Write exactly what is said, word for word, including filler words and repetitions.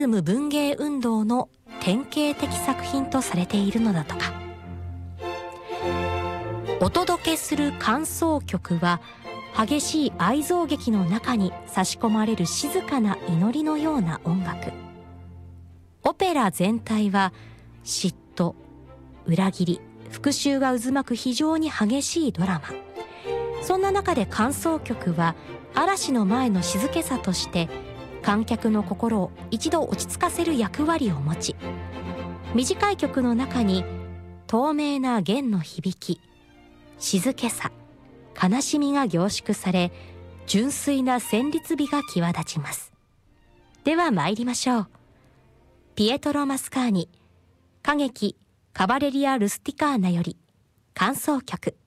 ズム文芸運動の典型的作品とされているのだとか。お届けする間奏曲は激しい愛憎劇の中に差し込まれる静かな祈りのような音楽。オペラ全体は嫉妬、裏切り、復讐が渦巻く非常に激しいドラマ。そんな中で間奏曲は嵐の前の静けさとして観客の心を一度落ち着かせる役割を持ち、短い曲の中に透明な弦の響き、静けさ、悲しみが凝縮され、純粋な旋律美が際立ちます。では参りましょう。ピエトロ・マスカーニ、歌劇カバレリア・ルスティカーナより間奏曲。